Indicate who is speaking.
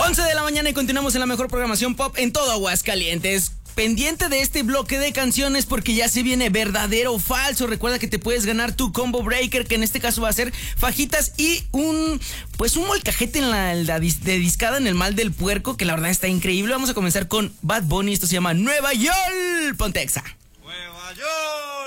Speaker 1: 11 de la mañana y continuamos en la mejor programación pop en todo Aguascalientes. Pendiente de este bloque de canciones porque ya se viene verdadero o falso. Recuerda que te puedes ganar tu combo breaker, que en este caso va a ser fajitas y un molcajete de discada en el mal del puerco, que la verdad está increíble. Vamos a comenzar con Bad Bunny. Esto se llama Nueva York. Ponte Exa.
Speaker 2: Nueva York.